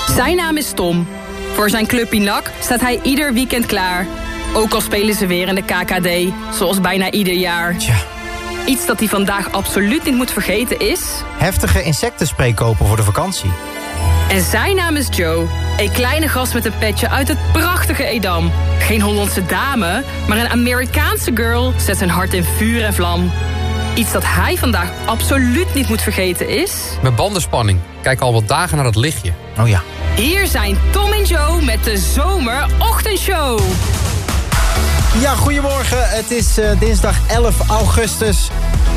Zijn naam is Tom. Voor zijn club Pinak staat hij ieder weekend klaar. Ook al spelen ze weer in de KKD, zoals bijna ieder jaar. Tja. Iets dat hij vandaag absoluut niet moet vergeten is... heftige insectenspray kopen voor de vakantie. En zijn naam is Joe. Een kleine gast met een petje uit het prachtige Edam. Geen Hollandse dame, maar een Amerikaanse girl zet zijn hart in vuur en vlam. Iets dat hij vandaag absoluut niet moet vergeten is... Mijn bandenspanning. Kijk al wat dagen naar dat lichtje. Oh ja. Hier zijn Tom en Joe met de Zomerochtendshow. Ja, goedemorgen. Het is dinsdag 11 augustus,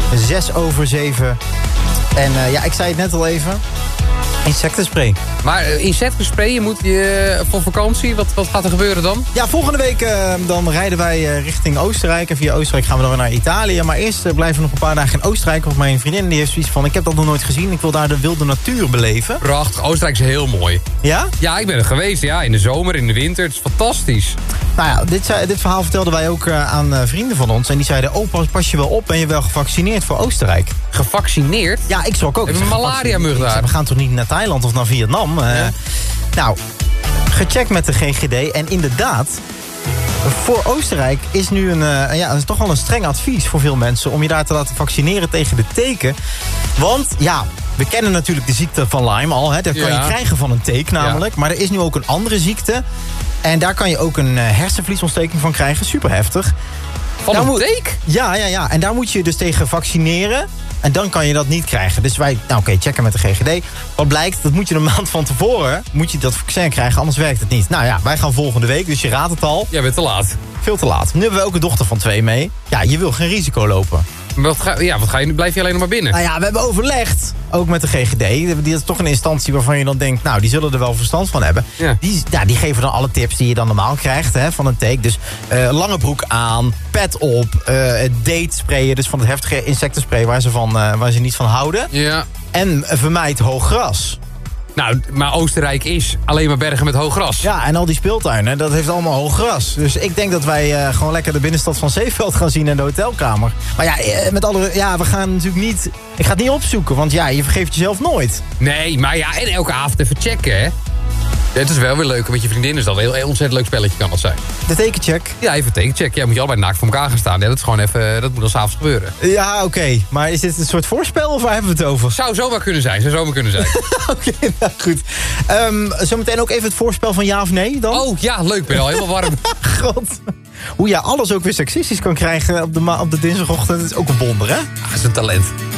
6:07. En ik zei het net al even. Insectenspray. Maar insectenspray, je moet voor vakantie, wat gaat er gebeuren dan? Ja, volgende week dan rijden wij richting Oostenrijk. En via Oostenrijk gaan we dan weer naar Italië. Maar eerst blijven we nog een paar dagen in Oostenrijk. Want mijn vriendin die heeft zoiets van, ik heb dat nog nooit gezien. Ik wil daar de wilde natuur beleven. Prachtig, Oostenrijk is heel mooi. Ja? Ja, ik ben er geweest, ja. In de zomer, in de winter. Het is fantastisch. Nou ja, dit verhaal vertelden wij ook aan vrienden van ons. En die zeiden, pas je wel op, ben je wel gevaccineerd voor Oostenrijk? Gevaccineerd? Ja, ik schrok ook. Hebben we malaria-mug daar? We gaan toch niet naar Thailand of naar Vietnam? Ja. Nou, gecheckt met de GGD. En inderdaad, voor Oostenrijk is nu is toch wel een streng advies voor veel mensen... om je daar te laten vaccineren tegen de teken. Want ja, we kennen natuurlijk de ziekte van Lyme al. Hè? Dat kan je krijgen van een teek namelijk. Ja. Maar er is nu ook een andere ziekte. En daar kan je ook een hersenvliesontsteking van krijgen. Super heftig. Van een teek? Ja. En daar moet je dus tegen vaccineren. En dan kan je dat niet krijgen. Dus wij, checken met de GGD. Wat blijkt, dat moet je een maand van tevoren... moet je dat vaccin krijgen, anders werkt het niet. Nou ja, wij gaan volgende week, dus je raadt het al. Jij bent te laat. Veel te laat. Nu hebben we ook een dochter van 2 mee. Ja, je wil geen risico lopen. Wat ga je nu? Blijf je alleen nog maar binnen? Nou ja, we hebben overlegd. Ook met de GGD. Die is toch een instantie waarvan je dan denkt... nou, die zullen er wel verstand van hebben. Ja. Die geven dan alle tips die je dan normaal krijgt van een teek. Dus lange broek aan, pet op, date sprayen. Dus van het heftige insectenspray waar ze niet van houden. Ja. En vermijd hoog gras. Nou, maar Oostenrijk is alleen maar bergen met hoog gras. Ja, en al die speeltuinen, dat heeft allemaal hoog gras. Dus ik denk dat wij gewoon lekker de binnenstad van Zeeveld gaan zien in de hotelkamer. Maar we gaan natuurlijk niet... Ik ga het niet opzoeken, want je vergeeft jezelf nooit. Nee, maar ja, en elke avond even checken, hè. Ja, het is wel weer leuk met je vriendin, is dat een heel ontzettend leuk spelletje kan dat zijn. De tekencheck? Ja, even tekencheck. Ja, moet je allebei naakt voor elkaar gaan staan. Ja, dat is gewoon even, dat moet dan 's avonds gebeuren. Ja, oké. Maar is dit een soort voorspel of waar hebben we het over? Zou zomaar kunnen zijn. Oké, nou goed. Zometeen ook even het voorspel van ja of nee dan? Oh, ja, leuk. Ben je al helemaal warm. God. Hoe je alles ook weer seksistisch kan krijgen op de dinsdagochtend, dat is ook een wonder, hè? Dat is een talent.